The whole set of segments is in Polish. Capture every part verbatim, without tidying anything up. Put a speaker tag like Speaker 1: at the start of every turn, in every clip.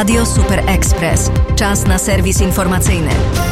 Speaker 1: Radio Super Express. Czas na serwis informacyjny.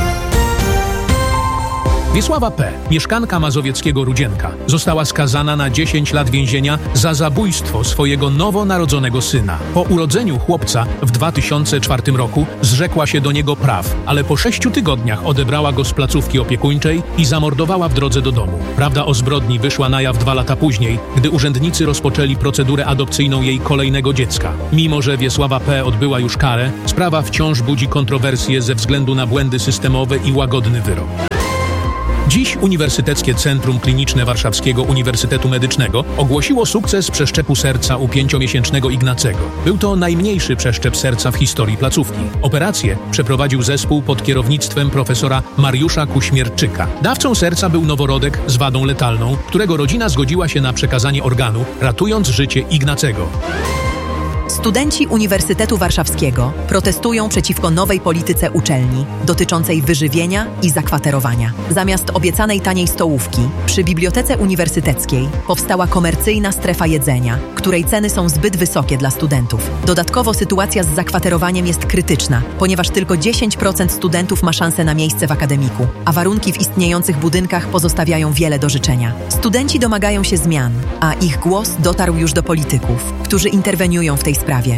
Speaker 2: Wiesława P., mieszkanka mazowieckiego Rudzienka, została skazana na dziesięć lat więzienia za zabójstwo swojego nowonarodzonego syna. Po urodzeniu chłopca w dwa tysiące czwartym roku zrzekła się do niego praw, ale po sześciu tygodniach odebrała go z placówki opiekuńczej i zamordowała w drodze do domu. Prawda o zbrodni wyszła na jaw dwa lata później, gdy urzędnicy rozpoczęli procedurę adopcyjną jej kolejnego dziecka. Mimo że Wiesława P. odbyła już karę, sprawa wciąż budzi kontrowersje ze względu na błędy systemowe i łagodny wyrok. Dziś Uniwersyteckie Centrum Kliniczne Warszawskiego Uniwersytetu Medycznego ogłosiło sukces przeszczepu serca u pięciomiesięcznego Ignacego. Był to najmniejszy przeszczep serca w historii placówki. Operację przeprowadził zespół pod kierownictwem profesora Mariusza Kuśmierczyka. Dawcą serca był noworodek z wadą letalną, którego rodzina zgodziła się na przekazanie organu, ratując życie Ignacego.
Speaker 3: Studenci Uniwersytetu Warszawskiego protestują przeciwko nowej polityce uczelni dotyczącej wyżywienia i zakwaterowania. Zamiast obiecanej taniej stołówki przy Bibliotece Uniwersyteckiej powstała komercyjna strefa jedzenia, której ceny są zbyt wysokie dla studentów. Dodatkowo sytuacja z zakwaterowaniem jest krytyczna, ponieważ tylko dziesięć procent studentów ma szansę na miejsce w akademiku, a warunki w istniejących budynkach pozostawiają wiele do życzenia. Studenci domagają się zmian, a ich głos dotarł już do polityków, którzy interweniują w tej sprawie.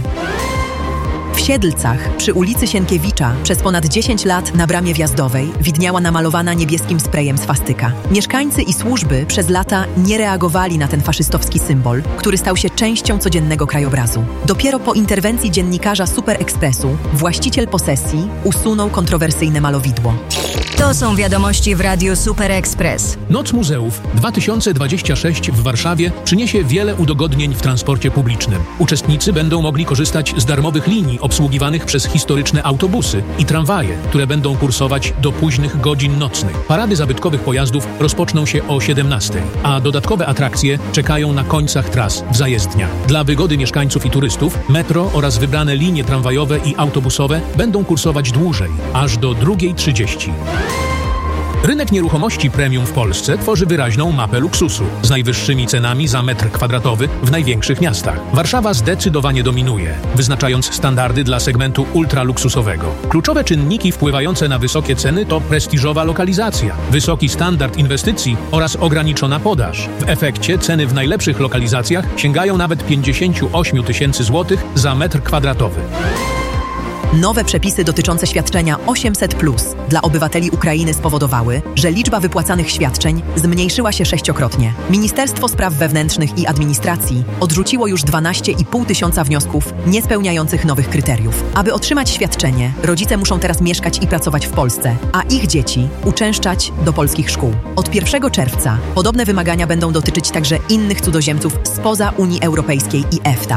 Speaker 3: W Siedlcach, przy ulicy Sienkiewicza, przez ponad dziesięć lat na bramie wjazdowej widniała namalowana niebieskim sprayem swastyka. Mieszkańcy i służby przez lata nie reagowali na ten faszystowski symbol, który stał się częścią codziennego krajobrazu. Dopiero po interwencji dziennikarza Super Expressu właściciel posesji usunął kontrowersyjne malowidło.
Speaker 1: To są wiadomości w Radiu Super Express.
Speaker 2: Noc Muzeów dwa tysiące dwudziesty szósty w Warszawie przyniesie wiele udogodnień w transporcie publicznym. Uczestnicy będą mogli korzystać z darmowych linii obsługiwanych przez historyczne autobusy i tramwaje, które będą kursować do późnych godzin nocnych. Parady zabytkowych pojazdów rozpoczną się o siedemnastej, a dodatkowe atrakcje czekają na końcach tras w zajezdniach. Dla wygody mieszkańców i turystów metro oraz wybrane linie tramwajowe i autobusowe będą kursować dłużej, aż do drugiej trzydzieści. Rynek nieruchomości premium w Polsce tworzy wyraźną mapę luksusu z najwyższymi cenami za metr kwadratowy w największych miastach. Warszawa zdecydowanie dominuje, wyznaczając standardy dla segmentu ultraluksusowego. Kluczowe czynniki wpływające na wysokie ceny to prestiżowa lokalizacja, wysoki standard inwestycji oraz ograniczona podaż. W efekcie ceny w najlepszych lokalizacjach sięgają nawet pięćdziesiąt osiem tysięcy złotych za metr kwadratowy.
Speaker 3: Nowe przepisy dotyczące świadczenia osiemset plus dla obywateli Ukrainy spowodowały, że liczba wypłacanych świadczeń zmniejszyła się sześciokrotnie. Ministerstwo Spraw Wewnętrznych i Administracji odrzuciło już dwanaście i pół tysiąca wniosków niespełniających nowych kryteriów. Aby otrzymać świadczenie, rodzice muszą teraz mieszkać i pracować w Polsce, a ich dzieci uczęszczać do polskich szkół. Od pierwszego czerwca podobne wymagania będą dotyczyć także innych cudzoziemców spoza Unii Europejskiej i EFTA.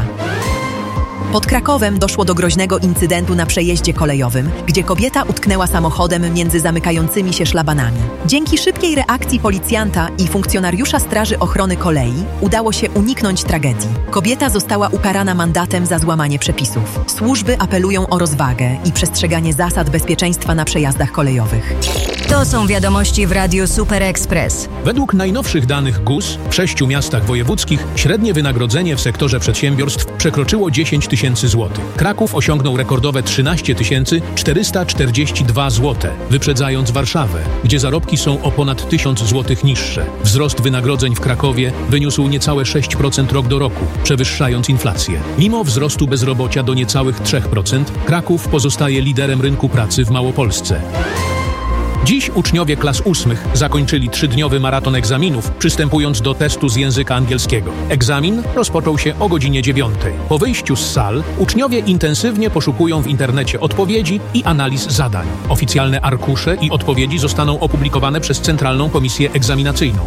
Speaker 3: Pod Krakowem doszło do groźnego incydentu na przejeździe kolejowym, gdzie kobieta utknęła samochodem między zamykającymi się szlabanami. Dzięki szybkiej reakcji policjanta i funkcjonariusza Straży Ochrony Kolei udało się uniknąć tragedii. Kobieta została ukarana mandatem za złamanie przepisów. Służby apelują o rozwagę i przestrzeganie zasad bezpieczeństwa na przejazdach kolejowych.
Speaker 1: To są wiadomości w Radiu Super Express.
Speaker 2: Według najnowszych danych G U S w sześciu miastach wojewódzkich średnie wynagrodzenie w sektorze przedsiębiorstw przekroczyło dziesięć tysięcy złotych. Kraków osiągnął rekordowe trzynaście tysięcy czterysta czterdzieści dwa złote, wyprzedzając Warszawę, gdzie zarobki są o ponad tysiąc złotych niższe. Wzrost wynagrodzeń w Krakowie wyniósł niecałe sześć procent rok do roku, przewyższając inflację. Mimo wzrostu bezrobocia do niecałych trzy procent, Kraków pozostaje liderem rynku pracy w Małopolsce. Dziś uczniowie klas ósmych zakończyli trzydniowy maraton egzaminów, przystępując do testu z języka angielskiego. Egzamin rozpoczął się o godzinie dziewiątej. Po wyjściu z sal uczniowie intensywnie poszukują w internecie odpowiedzi i analiz zadań. Oficjalne arkusze i odpowiedzi zostaną opublikowane przez Centralną Komisję Egzaminacyjną.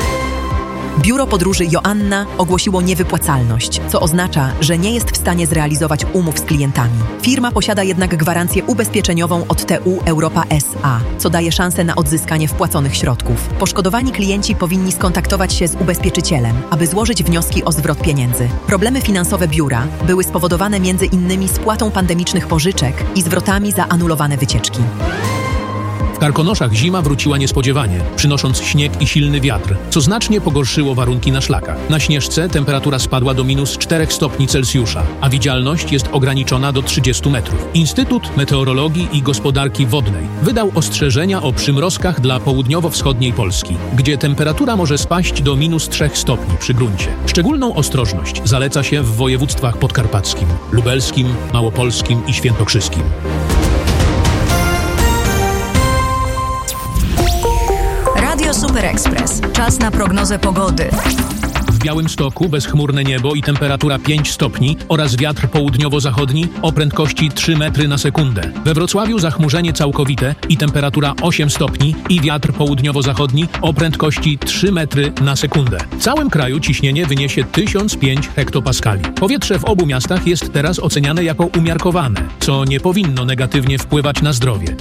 Speaker 3: Biuro Podróży Joanna ogłosiło niewypłacalność, co oznacza, że nie jest w stanie zrealizować umów z klientami. Firma posiada jednak gwarancję ubezpieczeniową od T U Europa S A, co daje szansę na odzyskanie wpłaconych środków. Poszkodowani klienci powinni skontaktować się z ubezpieczycielem, aby złożyć wnioski o zwrot pieniędzy. Problemy finansowe biura były spowodowane między innymi spłatą pandemicznych pożyczek i zwrotami za anulowane wycieczki.
Speaker 2: Karkonoszach zima wróciła niespodziewanie, przynosząc śnieg i silny wiatr, co znacznie pogorszyło warunki na szlakach. Na Śnieżce temperatura spadła do minus czterech stopni Celsjusza, a widzialność jest ograniczona do trzydziestu metrów. Instytut Meteorologii i Gospodarki Wodnej wydał ostrzeżenia o przymrozkach dla południowo-wschodniej Polski, gdzie temperatura może spaść do minus trzech stopni przy gruncie. Szczególną ostrożność zaleca się w województwach podkarpackim, lubelskim, małopolskim i świętokrzyskim.
Speaker 1: Radio Super Express. Czas na prognozę pogody.
Speaker 2: W Białymstoku bezchmurne niebo i temperatura pięć stopni oraz wiatr południowo-zachodni o prędkości trzy metry na sekundę. We Wrocławiu zachmurzenie całkowite i temperatura osiem stopni i wiatr południowo-zachodni o prędkości trzy metry na sekundę. W całym kraju ciśnienie wyniesie tysiąc pięć hektopaskali. Powietrze w obu miastach jest teraz oceniane jako umiarkowane, co nie powinno negatywnie wpływać na zdrowie.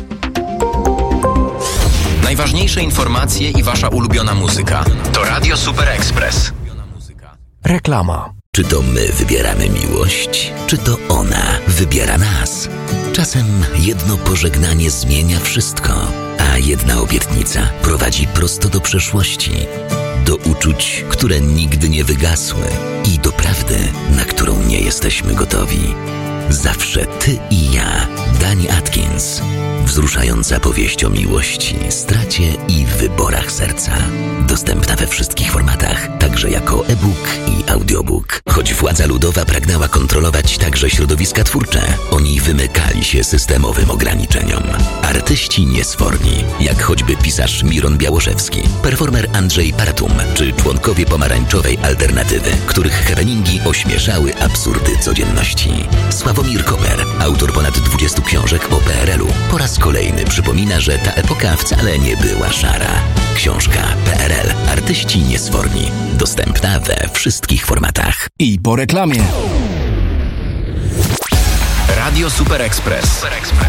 Speaker 4: Najważniejsze informacje i wasza ulubiona muzyka to Radio Super Express.
Speaker 5: Reklama. Czy to my wybieramy miłość, czy to ona wybiera nas? Czasem jedno pożegnanie zmienia wszystko, a jedna obietnica prowadzi prosto do przeszłości, do uczuć, które nigdy nie wygasły i do prawdy, na którą nie jesteśmy gotowi. Zawsze ty i ja. Dani Atkins. Wzruszająca powieść o miłości, stracie i wyborach serca. Dostępna we wszystkich formatach, także jako e-book i audiobook. Choć władza ludowa pragnęła kontrolować także środowiska twórcze, oni wymykali się systemowym ograniczeniom. Artyści niesforni, jak choćby pisarz Miron Białoszewski, performer Andrzej Paratum, czy członkowie pomarańczowej alternatywy, których happeningi ośmieszały absurdy codzienności. Sławomir Koper, autor ponad dwudziestu książek o P R L u, po raz kolejny przypomina, że ta epoka wcale nie była szara. Książka P R L. Artyści niesforni. Dostępna we wszystkich formatach.
Speaker 6: I po reklamie.
Speaker 4: Radio Super Express.